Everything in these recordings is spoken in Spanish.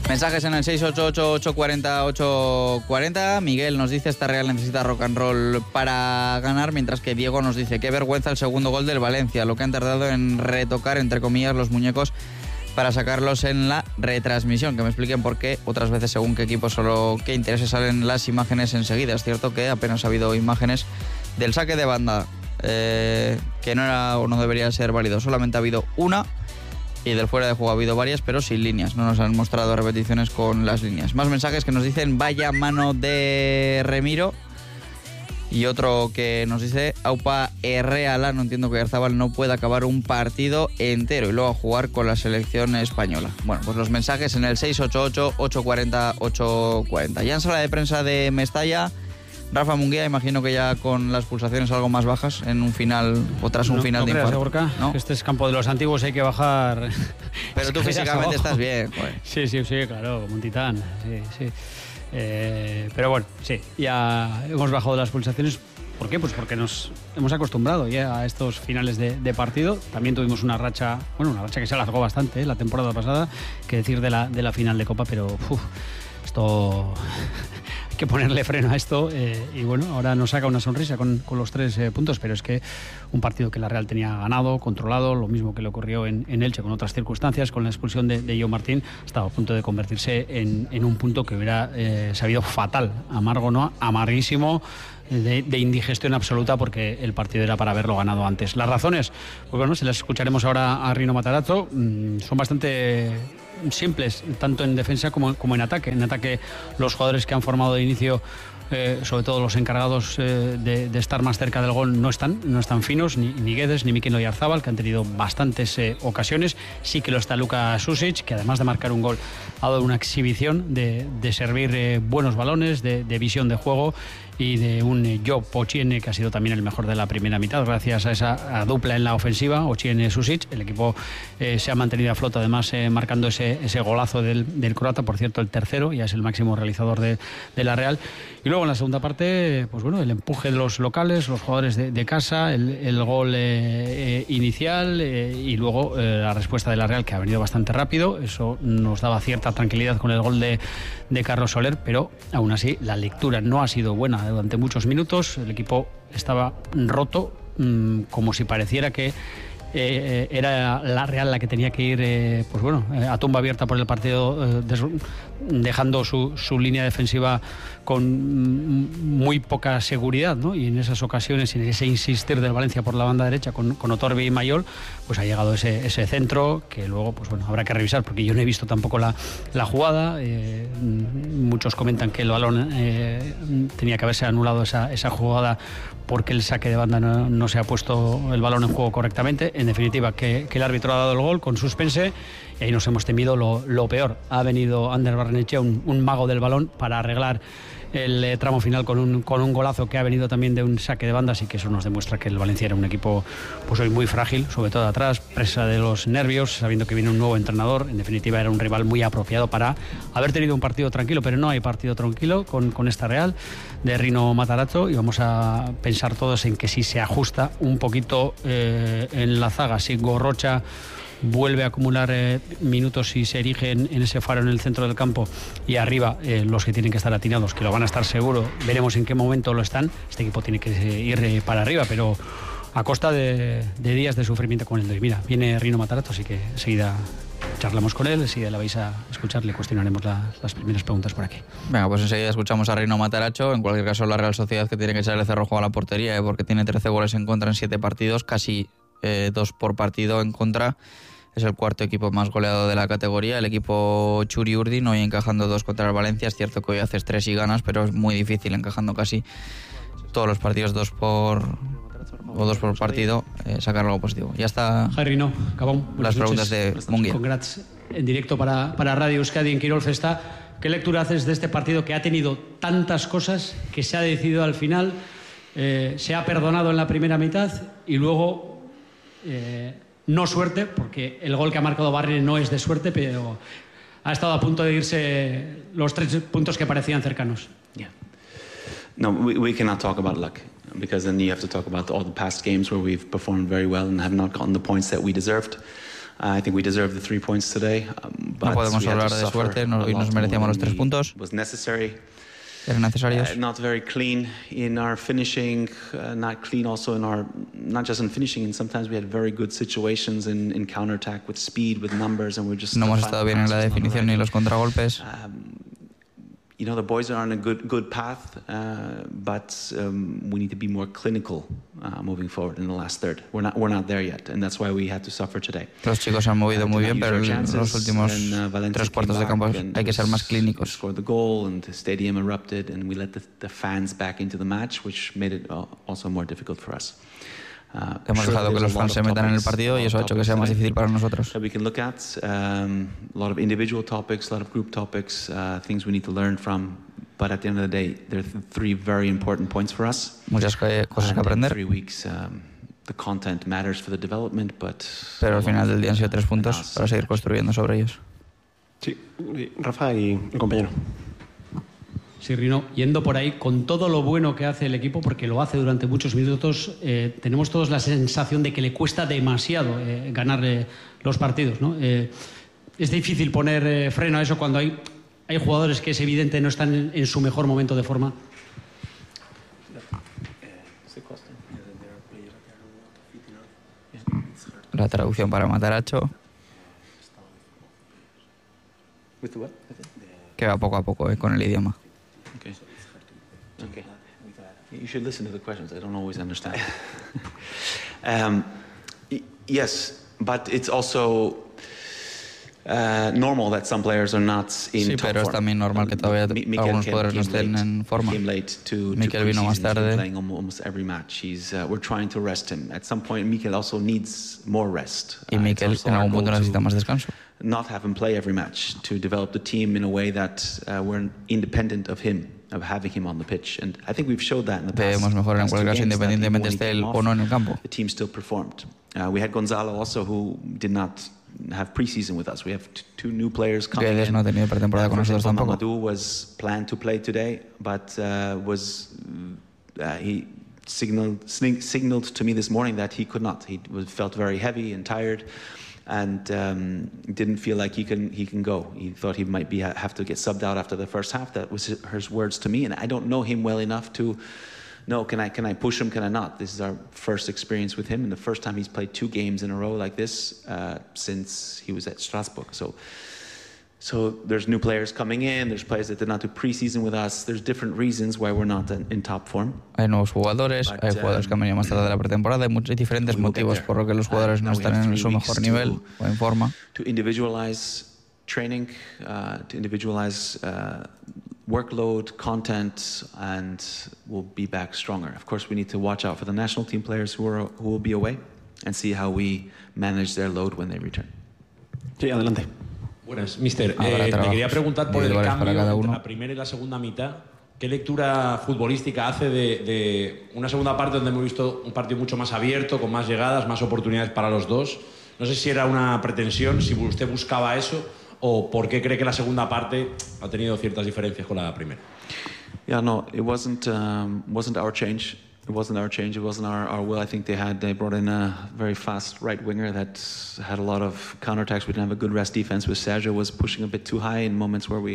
Mensajes en el 688-840-840. Miguel nos dice: esta Real necesita rock and roll para ganar, mientras que Diego nos dice: qué vergüenza el segundo gol del Valencia, lo que han tardado en retocar, entre comillas, los muñecos para sacarlos en la retransmisión. Que me expliquen por qué otras veces, según qué equipo, solo qué intereses, salen las imágenes enseguida. Es cierto que apenas ha habido imágenes del saque de banda, que no era o no debería ser válido. Solamente ha habido una. Y del fuera de juego ha habido varias, pero sin líneas. No nos han mostrado repeticiones con las líneas. Más mensajes que nos dicen: vaya mano de Remiro. Y otro que nos dice: Aupa Erreala, no entiendo que Oyarzabal no pueda acabar un partido entero y luego jugar con la selección española. Bueno, pues los mensajes en el 688-840-840. Ya en sala de prensa de Mestalla, Rafa Munguía, imagino que ya con las pulsaciones algo más bajas en un final o tras un final de infarto. ¿No? Este es campo de los antiguos, hay que bajar. Pero tú físicamente estás bien, joder. Sí, claro, como un titán. Sí. Pero bueno, sí, ya hemos bajado las pulsaciones. ¿Por qué? Pues porque nos hemos acostumbrado ya a estos finales de partido. También tuvimos una racha que se alargó bastante, la temporada pasada, que decir de la final de Copa, pero esto hay que ponerle freno a esto, y bueno, ahora nos saca una sonrisa con los 3 puntos, pero es que un partido que la Real tenía ganado, controlado, lo mismo que le ocurrió en Elche con otras circunstancias, con la expulsión de Joe Martín, estaba a punto de convertirse en un punto que hubiera sabido fatal, amargo, ¿no? Amarguísimo, de indigestión absoluta, porque el partido era para haberlo ganado antes. Las razones, pues bueno, se las escucharemos ahora a Rino Matarazzo. Son bastante simples, tanto en defensa como en ataque. En ataque, los jugadores que han formado de inicio, sobre todo los encargados de estar más cerca del gol, no están finos, ni Guedes ni Mikel Oyarzabal, que han tenido bastantes ocasiones. Sí que lo está Luka Susic, que además de marcar un gol ha dado una exhibición de servir buenos balones, de visión de juego, y de un Job Ochiene, que ha sido también el mejor de la primera mitad gracias a esa dupla en la ofensiva, Ochiene-Susic. El equipo se ha mantenido a flote, además marcando ese golazo del croata, por cierto el tercero, ya es el máximo realizador de la Real. Y luego en la segunda parte, pues bueno, el empuje de los locales, los jugadores de casa, el gol inicial, y luego la respuesta de la Real, que ha venido bastante rápido. Eso nos daba cierta tranquilidad con el gol de Carlos Soler, pero aún así la lectura no ha sido buena durante muchos minutos. El equipo estaba roto, como si pareciera que era la Real la que tenía que ir a tumba abierta por el partido, dejando su línea defensiva con muy poca seguridad, ¿no? Y en esas ocasiones, en ese insistir del Valencia por la banda derecha con Otorbi y Mayol, pues ha llegado ese centro que luego, pues bueno, habrá que revisar, porque yo no he visto tampoco la jugada. Muchos comentan que el balón tenía que haberse anulado esa jugada, porque el saque de banda no se ha puesto el balón en juego correctamente. En definitiva, que el árbitro ha dado el gol con suspense, y ahí nos hemos temido lo peor. Ha venido Ander Barrenechea, un mago del balón, para arreglar el tramo final con un golazo que ha venido también de un saque de banda. Así que eso nos demuestra que el Valencia era un equipo, pues hoy, muy frágil, sobre todo atrás, presa de los nervios, sabiendo que viene un nuevo entrenador. En definitiva, era un rival muy apropiado para haber tenido un partido tranquilo, pero no hay partido tranquilo con esta Real de Rino Matarazzo, y vamos a pensar todos en que si se ajusta un poquito en la zaga, si Gorrocha vuelve a acumular minutos y se erige en ese faro en el centro del campo, y arriba los que tienen que estar atinados, que lo van a estar seguro, veremos en qué momento lo están. Este equipo tiene que ir para arriba, pero a costa de días de sufrimiento con el doy. Mira, viene Rino Matarazzo, así que enseguida charlamos con él. Si la vais a escuchar, le cuestionaremos las primeras preguntas por aquí. Venga, pues enseguida escuchamos a Rino Matarazzo. En cualquier caso, la Real Sociedad, que tiene que echar el cerrojo a la portería, porque tiene 13 goles en contra en 7 partidos, casi 2 por partido en contra. Es el cuarto equipo más goleado de la categoría. El equipo Churi Urdin, hoy encajando 2 contra el Valencia. Es cierto que hoy haces 3 y ganas, pero es muy difícil, encajando casi todos los partidos 2 por partido, sacar algo positivo. Ya está. Rino, acabamos. Las preguntas de Munguía. Congrats en directo para Radio Euskadi en Quirol Festa. ¿Qué lectura haces de este partido que ha tenido tantas cosas, que se ha decidido al final, se ha perdonado en la primera mitad, y luego no suerte, porque el gol que ha marcado Barre no es de suerte, pero ha estado a punto de irse los 3 puntos que parecían cercanos? Yeah. No, we cannot talk about luck, because then you have to talk about all the past games where we've performed very well and have not gotten the points that we deserved. I think we deserve the 3 points today. No podemos hablar de suerte, hoy nos merecíamos los 3 puntos. Was necessary. Eran necesarios. Not very clean in our finishing, not clean also in our, not just in finishing, and sometimes we had very good situations in counterattack with speed, with numbers, and we're just... No hemos estado bien en la definición ni los contragolpes. You know, the boys are on a good path, but we need to be more clinical moving forward in the last third. We're not there yet, and that's why we had to suffer today. Los chicos se han movido muy bien, pero en los últimos 3 cuartos de campo hay que ser más clínicos. Scored the goal, and the stadium erupted, and we let the fans back into the match, which made it also more difficult for us. Hemos dejado que los fans se metan en el partido y eso ha hecho que sea más difícil para nosotros. We can look at a lot of individual topics, a lot of group topics, things we need to learn from. But at the end of the day, there are 3 very important points for us. Muchas cosas que aprender. 3 weeks, the content matters for the development, but. Pero al final del día han sido 3 puntos para seguir construyendo sobre ellos. Sí, Rafa y el compañero. Sí, Rino, yendo por ahí, con todo lo bueno que hace el equipo, porque lo hace durante muchos minutos, tenemos todos la sensación de que le cuesta demasiado ganar los partidos, ¿no? Es difícil poner freno a eso cuando hay jugadores que es evidente no están en su mejor momento de forma. La traducción para Mataracho. Que va poco a poco con el idioma. Okay. You should listen to the questions. I don't always understand. Yes, but it's also normal that some players are not in top form. Sí, pero es también normal que todavía algunos jugadores no estén en forma. Mikel vino más tarde. Playing almost every match. We're trying to rest him. At some point, Mikel also needs more rest. Y Mikel en algún punto necesita más descanso. Not have him play every match, to develop the team in a way that we're independent of him, of having him on the pitch, and I think we've showed that in the past. Debemos mejorar en cualquier caso, independientemente esté él o no en el campo. The team still performed. We had Gonzalo also, who did not have preseason with us. We have 2 new players coming in. No ha tenido pretemporada con nosotros tampoco. Mamadou was planned to play today, but he signaled to me this morning that he could not. He felt very heavy and tired. And didn't feel like he can go. He thought he might have to get subbed out after the first half. That was his words to me, and I don't know him well enough to know can I push him, can I not? This is our first experience with him, and the first time he's played 2 games in a row like this since he was at Strasbourg. So there's new players coming in. There's players that did not do preseason with us. There's different reasons why we're not in top form. Hay nuevos jugadores, hay jugadores que han venido más tarde de la pretemporada. Hay muchos diferentes motivos por los que los jugadores no están en su mejor nivel o en forma. To individualize training, to individualize workload, content, and we'll be back stronger. Of course, we need to watch out for the national team players who will be away and see how we manage their load when they return. Sí, adelante. Buenas, mister. Te quería preguntar por el cambio entre la primera y la segunda mitad. ¿Qué lectura futbolística hace de una segunda parte donde hemos visto un partido mucho más abierto, con más llegadas, más oportunidades para los dos? No sé si era una pretensión, si usted buscaba eso, o por qué cree que la segunda parte ha tenido ciertas diferencias con la primera. Yeah, no, it wasn't our change. It wasn't our change. It wasn't our will. I think they brought in a very fast right winger that had a lot of counterattacks. We didn't have a good rest defense. With Sergio was pushing a bit too high in moments where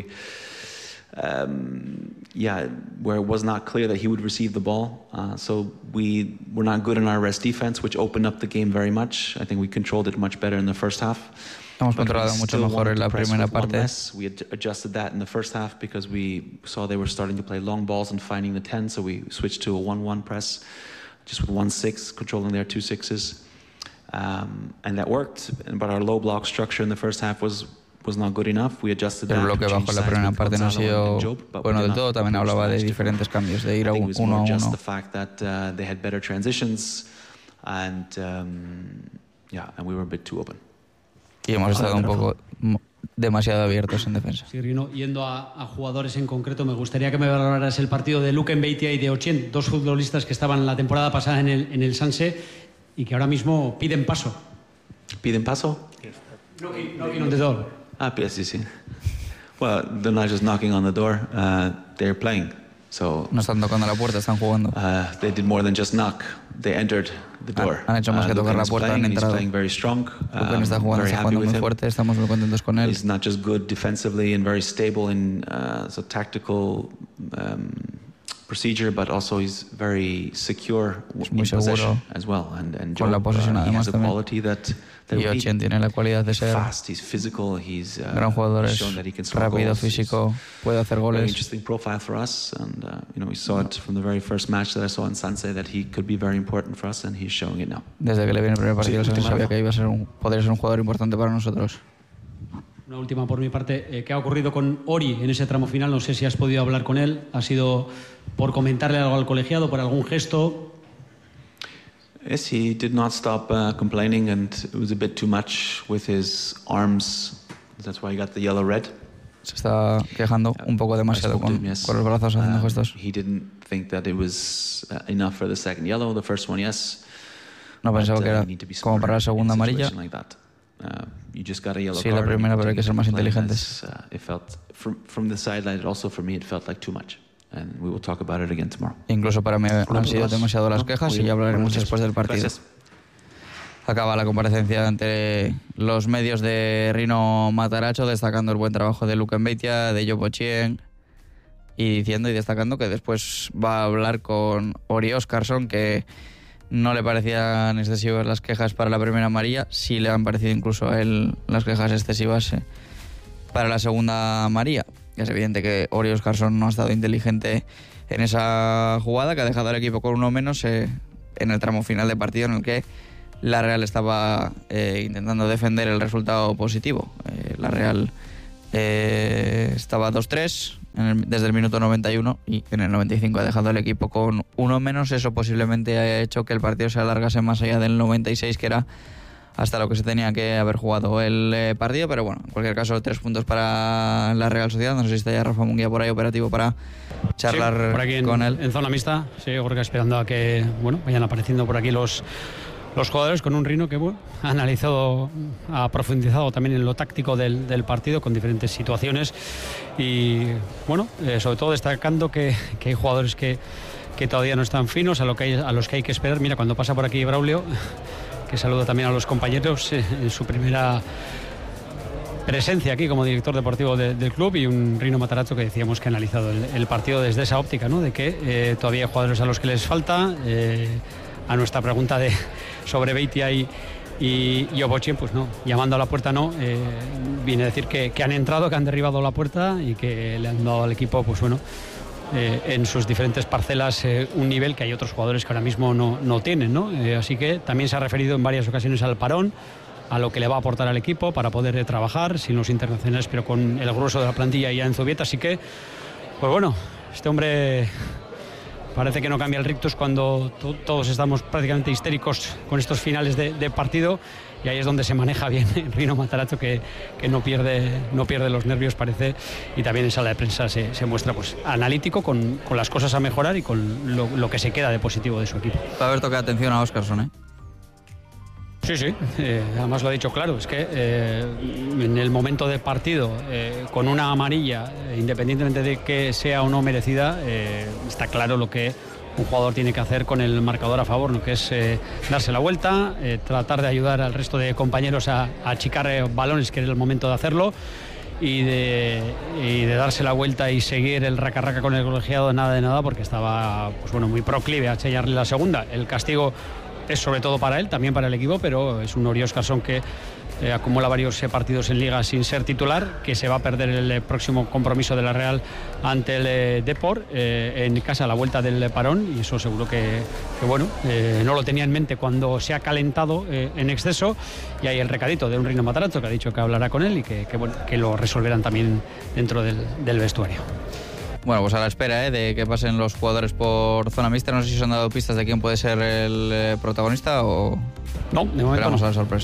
where it was not clear that he would receive the ball. So we were not good in our rest defense, which opened up the game very much. I think we controlled it much better in the first half. Hemos controlado mucho mejor en la primera parte. We had adjusted that in the first half because we saw they were starting to play long balls and finding the 10, so we switched to a 1-1 press, just with 1-6, controlling their 2 6s. And that worked, but our low block structure in the first half was not good enough. We adjusted that. El bloque bajo en la primera parte no ha sido bueno del todo. También hablaba de diferentes cambios, de ir a 1-1. Just the fact that they had better transitions, and we were a bit too open. Y hemos estado un poco demasiado abiertos en defensa. Sí, Rino, yendo a jugadores en concreto, me gustaría que me valoraras el partido de Luke Mbeitia y de Ochent, 2 futbolistas que estaban la temporada pasada en el Sanse y que ahora mismo piden paso. ¿Piden paso? Knocking on the door. Yes. Well, they're not just knocking on the door, they're playing. So no están tocando la puerta, están jugando. They did more than just knock. They entered the door. Han hecho más que tocar la puerta, han entrado. He's playing very strong. Lucan está jugando muy fuerte, estamos muy contentos con él. He's not just good defensively and very stable in so tactical procedure, but also he's very secure in possession as well. And con la posesión he además has a también. quality that Y Ochen tiene la cualidad de ser fast, he's physical, he's gran jugador, es shown that he can score rápido, goals. físico, puede hacer Very goles. interesting profile for us, and we saw it from the very first match that I saw in Sanse that he could be very important for us, and he's showing it now. Desde que le viene el primer partido se sabía que iba a ser podría ser un jugador importante para nosotros. Una última por mi parte. ¿Qué ha ocurrido con Ori en ese tramo final? No sé si has podido hablar con él. ¿Ha sido por comentarle algo al colegiado, por algún gesto? Yes, he did not stop complaining, and it was a bit too much with his arms. That's why he got the yellow red. Se está quejando un poco demasiado con los brazos haciendo gestos. He didn't think that it was enough for the second yellow. The first one, yes. No pensaba que era como para la segunda amarilla. Sí, la primera, pero hay que ser más inteligentes. From the sideline, also for me, it felt like too much. And we will talk about it again tomorrow. Incluso para mí han sido demasiado las quejas y ya hablaremos después del partido. Acaba la comparecencia ante los medios de Rino Matarazzo, destacando el buen trabajo de Luca Mbeitia, de Jopo Chien, y diciendo y destacando que después va a hablar con Ori Óscarsson, que no le parecían excesivas las quejas para la primera amarilla, sí le han parecido incluso a él las quejas excesivas para la segunda amarilla. Es evidente que Ori Óscarsson no ha estado inteligente en esa jugada, que ha dejado al equipo con uno menos en el tramo final de partido en el que la Real estaba intentando defender el resultado positivo. La Real estaba 2-3 desde el minuto 91 y en el 95 ha dejado al equipo con uno menos. Eso posiblemente ha hecho que el partido se alargase más allá del 96, que era hasta lo que se tenía que haber jugado el partido. Pero bueno, en cualquier caso, 3 puntos para la Real Sociedad. No sé si está ya Rafa Munguía por ahí operativo para charlar por aquí con él. En zona mixta, sí, Gorka, esperando a que vayan apareciendo por aquí los jugadores, con un Rino que ha analizado, ha profundizado también en lo táctico del partido con diferentes situaciones y sobre todo destacando que hay jugadores que todavía no están finos, a los que hay que esperar. Mira, cuando pasa por aquí Braulio, que saluda también a los compañeros en su primera presencia aquí como director deportivo del club, y un Rino Matarazzo que decíamos que ha analizado el partido desde esa óptica, ¿no? De que todavía hay jugadores a los que les falta. A nuestra pregunta sobre Beitia y Jopo, pues no, llamando a la puerta no, viene a decir que han entrado, que han derribado la puerta y que le han dado al equipo, pues en sus diferentes parcelas un nivel que hay otros jugadores que ahora mismo no tienen, ¿no? Así que también se ha referido en varias ocasiones al parón, a lo que le va a aportar al equipo para poder trabajar sin los internacionales, pero con el grueso de la plantilla ya en Zubieta. Así que, pues este hombre parece que no cambia el rictus cuando todos estamos prácticamente histéricos con estos finales de partido, y ahí es donde se maneja bien Rino Matarazzo, que no pierde los nervios, parece, y también en sala de prensa se muestra pues analítico con las cosas a mejorar y con lo que se queda de positivo de su equipo. Va a haber toque de atención a Óscarsson, Sí, además lo ha dicho claro, es que en el momento del partido, con una amarilla, independientemente de que sea o no merecida, está claro lo que un jugador tiene que hacer con el marcador a favor, ¿no? Que es darse la vuelta, tratar de ayudar al resto de compañeros a achicar balones, que era el momento de hacerlo, y de darse la vuelta y seguir el raca-raca con el colegiado, nada de nada, porque estaba muy proclive a echarle la segunda. El castigo es sobre todo para él, también para el equipo, pero es un Ori Óscarsson que acumula varios partidos en Liga sin ser titular, que se va a perder el próximo compromiso de la Real ante el Depor en casa a la vuelta del parón, y eso seguro que no lo tenía en mente cuando se ha calentado en exceso. Y hay el recadito de un Rino Matarazzo, que ha dicho que hablará con él y que lo resolverán también dentro del vestuario. Bueno, pues a la espera de que pasen los jugadores por zona mixta. No sé si os han dado pistas de quién puede ser el protagonista o... No, de momento esperamos no. A la sorpresa.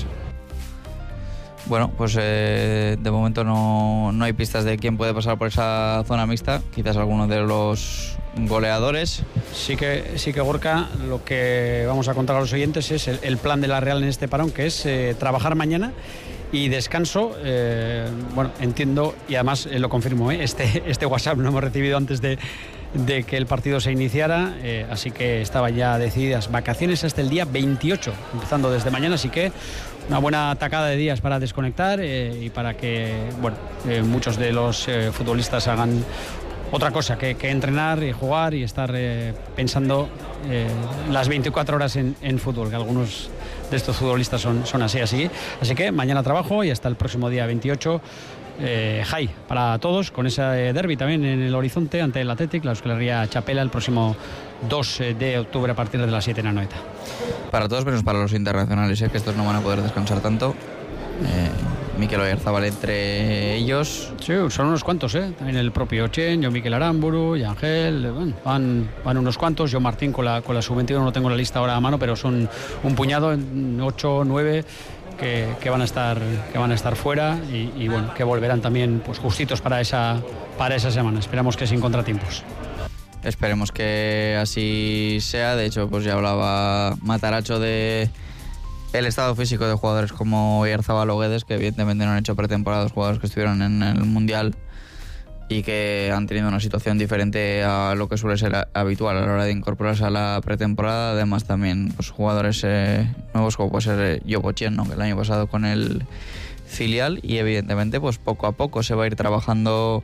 Bueno, pues de momento no hay pistas de quién puede pasar por esa zona mixta. Quizás alguno de los goleadores. Sí que Gorka, lo que vamos a contar a los oyentes es el plan de la Real en este parón, que es trabajar mañana y descanso. Entiendo, y además lo confirmo, este WhatsApp lo hemos recibido antes de de que el partido se iniciara, así que estaban ya decididas vacaciones hasta el día 28, empezando desde mañana, así que una buena tacada de días para desconectar y para que muchos de los futbolistas hagan otra cosa que entrenar y jugar y estar pensando las 24 horas en fútbol, que algunos de estos futbolistas son así. Así que mañana trabajo y hasta el próximo día 28 high para todos, con ese derbi también en el horizonte ante el Athletic, la Euskal Herria Chapela, el próximo 2 de octubre a partir de las 7 en Anoeta. Para todos menos para los internacionales, que estos no van a poder descansar tanto. Mikel Oyarzabal entre ellos. Sí, son unos cuantos, también el propio Chen, yo Mikel Aramburu, y Ángel, van unos cuantos. Yo Martín con la sub-21 no tengo la lista ahora a mano, pero son un puñado, 8 o 9 que van a estar fuera y que volverán también pues justitos para esa semana. Esperamos que sin contratiempos. Esperemos que así sea. De hecho, pues ya hablaba Mataracho de el estado físico de jugadores como Oyarzabal o Guedes, que evidentemente no han hecho pretemporada, los jugadores que estuvieron en el Mundial y que han tenido una situación diferente a lo que suele ser habitual a la hora de incorporarse a la pretemporada. Además también pues, jugadores nuevos como puede ser Yobo Chen, ¿no? Que el año pasado con el filial, y evidentemente pues poco a poco se va a ir trabajando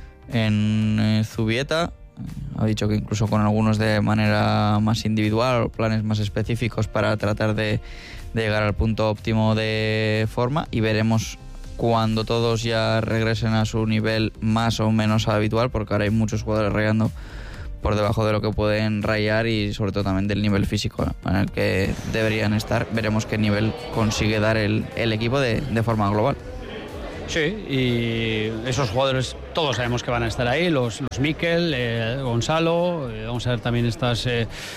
en Zubieta. Ha dicho que incluso con algunos de manera más individual o planes más específicos para tratar de llegar al punto óptimo de forma, y veremos cuando todos ya regresen a su nivel más o menos habitual, porque ahora hay muchos jugadores rayando por debajo de lo que pueden rayar y sobre todo también del nivel físico en el que deberían estar. Veremos qué nivel consigue dar el equipo de forma global. Sí, y esos jugadores todos sabemos que van a estar ahí, los Mikel, Gonzalo, vamos a ver también estas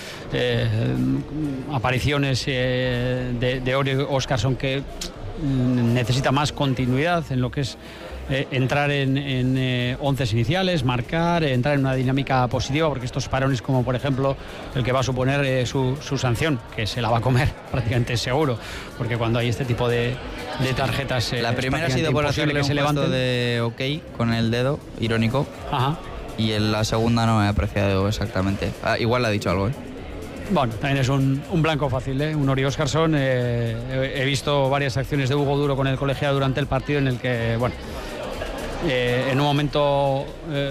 apariciones de Ori Óscarsson, que necesita más continuidad en lo que es entrar en onces iniciales, marcar, entrar en una dinámica positiva, porque estos parones como por ejemplo el que va a suponer su sanción, que se la va a comer prácticamente seguro, porque cuando hay este tipo de tarjetas la primera ha sido por hacerle un gesto de ok con el dedo irónico. Ajá. Y en la segunda no he apreciado exactamente. Igual le ha dicho algo, Bueno, también es un blanco fácil, un Ori Óscarsson. He visto varias acciones de Hugo Duro con el colegiado durante el partido en el que, en un momento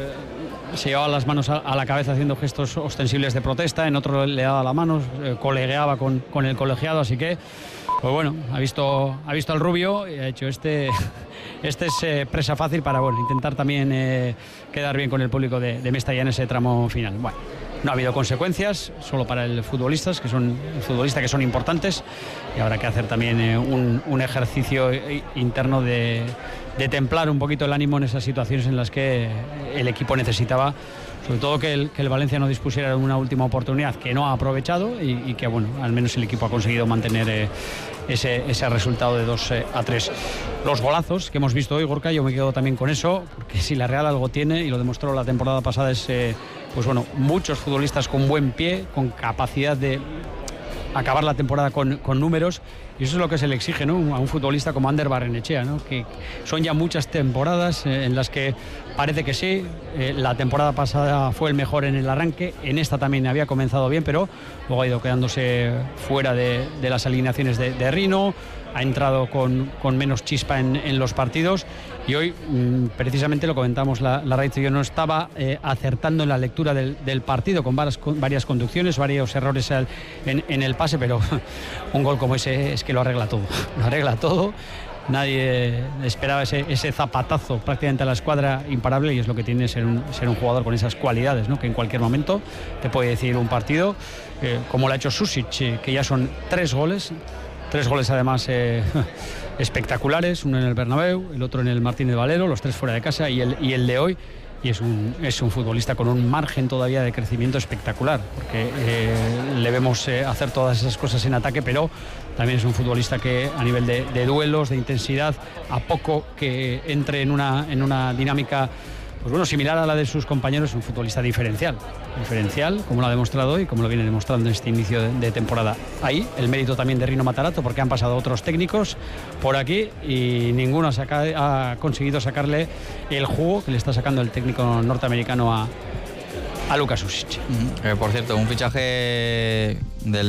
se llevaba las manos a la cabeza haciendo gestos ostensibles de protesta, en otro le daba la mano, colegueaba con el colegiado, así que, pues bueno, ha visto al rubio y ha hecho este es presa fácil para intentar también quedar bien con el público de Mestalla en ese tramo final. Bueno, no ha habido consecuencias, solo para el futbolista, que son importantes, y habrá que hacer también un ejercicio interno de templar un poquito el ánimo en esas situaciones en las que el equipo necesitaba, sobre todo que el Valencia no dispusiera de una última oportunidad que no ha aprovechado y que al menos el equipo ha conseguido mantener ese resultado de 2-3. Los golazos que hemos visto hoy, Gorka, yo me quedo también con eso, porque si la Real algo tiene, y lo demostró la temporada pasada, es muchos futbolistas con buen pie, con capacidad de acabar la temporada con números, y eso es lo que se le exige, ¿no?, a un futbolista como Ander Barrenechea, ¿no?, que son ya muchas temporadas en las que parece que sí. La temporada pasada fue el mejor en el arranque, en esta también había comenzado bien, pero luego ha ido quedándose fuera de las alineaciones de Rino, ha entrado con menos chispa en los partidos, y hoy precisamente lo comentamos la Raíz y yo, no estaba acertando en la lectura del partido, con varias conducciones, varios errores en el pase, pero un gol como ese es que lo arregla todo. Nadie esperaba ese zapatazo prácticamente a la escuadra imparable, y es lo que tiene ser un jugador con esas cualidades, ¿no?, que en cualquier momento te puede decidir un partido, como lo ha hecho Susic, que ya son 3 goles además espectaculares, uno en el Bernabéu, el otro en el Martínez Valero, los 3 fuera de casa, y el de hoy. Y es un futbolista con un margen todavía de crecimiento espectacular, porque le vemos hacer todas esas cosas en ataque, pero también es un futbolista que a nivel de duelos, de intensidad, a poco que entre en una dinámica similar a la de sus compañeros, es un futbolista diferencial, como lo ha demostrado hoy, como lo viene demostrando en este inicio de temporada. Ahí el mérito también de Rino Matarato, porque han pasado otros técnicos por aquí y ninguno ha conseguido sacarle el jugo que le está sacando el técnico norteamericano a Luka Sušić. Por cierto, un el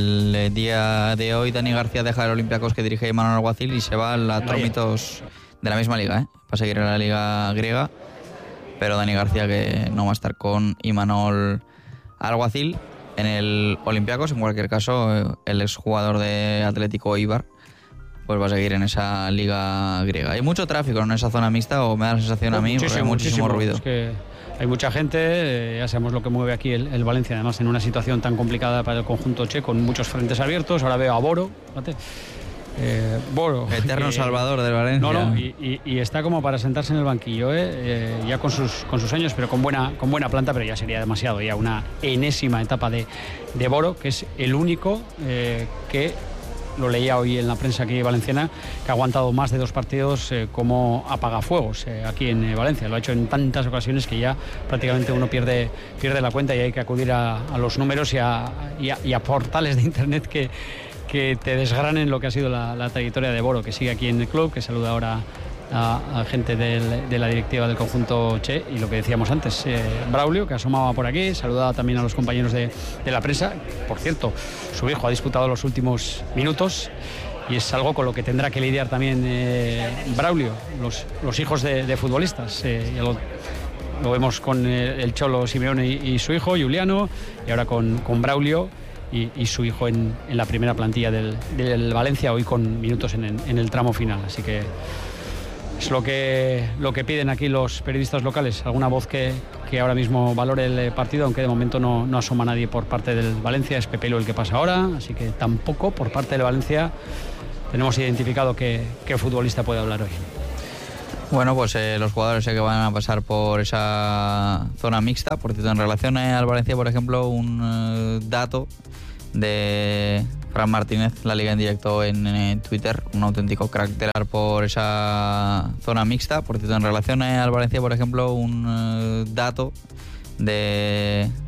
día de hoy, Dani García deja el Olympiacos que dirige Imanol Alguacil y se va al Atromitos de la misma liga, va a seguir en la liga griega, pero Dani García que no va a estar con Imanol Alguacil en el Olympiacos. En cualquier caso, el exjugador de Atlético Eibar pues va a seguir en esa liga griega. Hay mucho tráfico en esa zona mixta, o me da la sensación a mí, porque hay muchísimo ruido. Es que hay mucha gente, ya sabemos lo que mueve aquí el Valencia, además en una situación tan complicada para el conjunto che, con muchos frentes abiertos. Ahora veo a Boro, fíjate. Boro, eterno salvador del Valencia. Y está como para sentarse en el banquillo, ya con sus años, pero con buena planta, pero ya sería demasiado, ya una enésima etapa de Boro, que es el único que, lo leía hoy en la prensa aquí valenciana, que ha aguantado más de 2 partidos como apagafuegos aquí en Valencia. Lo ha hecho en tantas ocasiones que ya prácticamente uno pierde la cuenta, y hay que acudir a los números y a portales de internet que te desgranen lo que ha sido la trayectoria de Boro, que sigue aquí en el club, que saluda ahora a gente de la directiva del conjunto che, y lo que decíamos antes, Braulio, que asomaba por aquí, saludaba también a los compañeros de la prensa. Por cierto, su hijo ha disputado los últimos minutos y es algo con lo que tendrá que lidiar también Braulio, los hijos de futbolistas. Ya lo vemos con el Cholo Simeone y su hijo Juliano, y ahora con Braulio y su hijo en la primera plantilla del Valencia, hoy con minutos en el tramo final. Así que es lo que piden aquí los periodistas locales, alguna voz que ahora mismo valore el partido, aunque de momento no asoma nadie por parte del Valencia. Es Pepelo el que pasa ahora, así que tampoco por parte del Valencia tenemos identificado qué futbolista puede hablar hoy. Bueno, pues los jugadores que van a pasar por esa zona mixta. Por cierto, en relación al Valencia, por ejemplo, un dato de Fran Martínez, la Liga en directo en Twitter, un auténtico crack de por esa zona mixta. Por cierto, en relación al Valencia, por ejemplo, un dato de